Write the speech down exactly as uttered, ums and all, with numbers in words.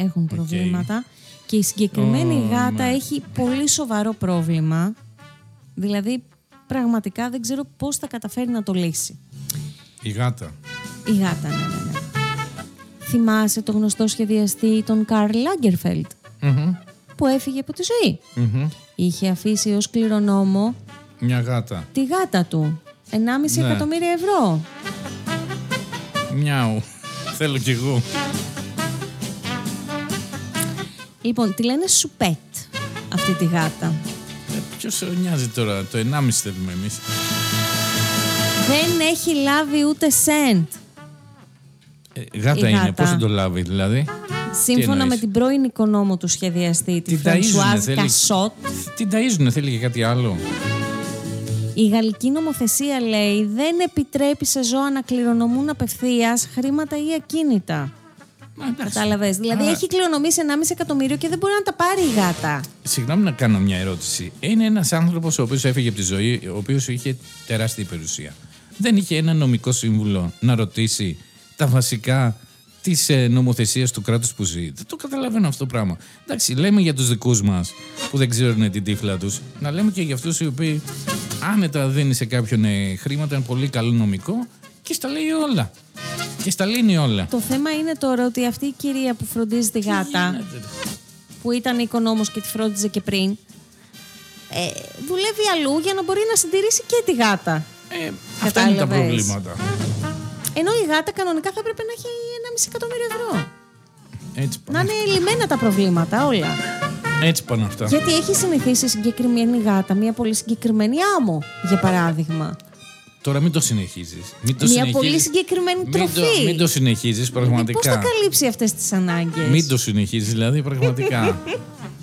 έχουν προβλήματα. Okay. Και η συγκεκριμένη oh, γάτα man. έχει πολύ σοβαρό πρόβλημα. Δηλαδή, πραγματικά δεν ξέρω πώς θα καταφέρει να το λύσει. Η γάτα. Η γάτα, ναι, ναι, ναι. Θυμάσαι το γνωστό σχεδιαστή τον Καρλ Λάγκερφελντ, mm-hmm. που έφυγε από τη ζωή. Mm-hmm. Είχε αφήσει ως κληρονόμο μια γάτα. Τη γάτα του. ενάμιση ναι. εκατομμύρια ευρώ. Μιαου. Θέλω κι εγώ. Λοιπόν, τη λένε Σουπέτ αυτή τη γάτα. Ε, ποιος νοιάζει τώρα, το ενάμιση θέλουμε εμείς. Δεν έχει λάβει ούτε σεντ. Ε, γάτα είναι, γάτα. Πώς θα το λάβει δηλαδή. Σύμφωνα με την πρώην οικονόμο του σχεδιαστή, τη Φρανσουάζ Κασότ. Την ταΐζουνε, θέλει και κάτι άλλο. Η γαλλική νομοθεσία, λέει, δεν επιτρέπει σε ζώα να κληρονομούν απευθείας χρήματα ή ακίνητα. Κατάλαβες. Δηλαδή, Α, έχει κληρονομήσει ενάμιση εκατομμύριο και δεν μπορεί να τα πάρει η γάτα. Συγγνώμη να κάνω μια ερώτηση. Είναι ένας άνθρωπος ο οποίος έφυγε από τη ζωή, ο οποίος είχε τεράστια περιουσία. Δεν είχε ένα νομικό σύμβουλο να ρωτήσει τα βασικά της ε, νομοθεσίας του κράτους που ζει. Δεν το καταλαβαίνω αυτό το πράγμα. Εντάξει, λέμε για τους δικούς μας που δεν ξέρουν την τύφλα τους. Να λέμε και για αυτούς οι οποίοι άνετα δίνει σε κάποιον ε, χρήματα, ένα πολύ καλό νομικό και στα λέει όλα. Και στα λύνει όλα. Το θέμα είναι τώρα ότι αυτή η κυρία που φροντίζει τη γάτα, γίνεται, που ήταν οικονόμος και τη φρόντιζε και πριν, ε, δουλεύει αλλού για να μπορεί να συντηρήσει και τη γάτα. Ε, αυτά είναι τα προβλήματα. Ενώ η γάτα κανονικά θα έπρεπε να έχει ενάμιση εκατομμύριο ευρώ. Έτσι να είναι λυμμένα τα προβλήματα όλα. Έτσι πάνε αυτά. Γιατί έχει συνηθίσει συγκεκριμένη γάτα, μια πολύ συγκεκριμένη άμμο, για παράδειγμα. Τώρα μην το συνεχίζεις. Μην το μια συνεχίζεις. πολύ συγκεκριμένη τροφή. Μην το, μην το συνεχίζεις πραγματικά. Πώς θα καλύψει αυτές τις ανάγκες. Μην το συνεχίζεις δηλαδή πραγματικά.